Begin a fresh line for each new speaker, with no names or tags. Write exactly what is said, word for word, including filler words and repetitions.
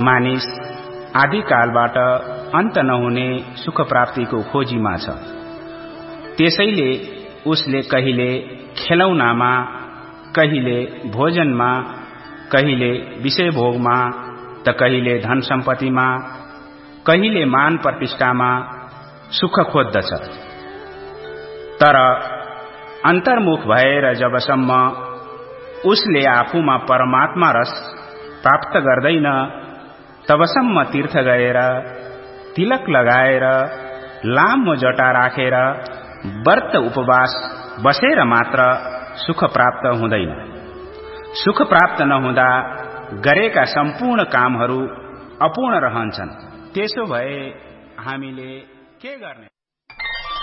मानिस आदिकालबाट अन्त नहुने सुख प्राप्तिको खोजीमा छ। त्यसैले उसले कहिले खेलौनामा, कहिले भोजनमा, कहिले विषय भोगमा, त कहिले धन सम्पत्तिमा, कहिले मान प्रतिष्ठामा सुख खोज्दछ। तर अन्तर्मुख भएर जबसम्म उसले आफूमा परमात्मा रस प्राप्त गर्दैन, तबसम्म तीर्थ गएर, तिलक लगाएर, लामो जटा राखेर, व्रत उपवास बसेर मात्र सुख प्राप्त हुँदैन। सुख प्राप्त नहुँदा गरेका सम्पूर्ण कामहरू अपूर्ण रहन्छन्। त्यसो भए हामीले के गर्ने?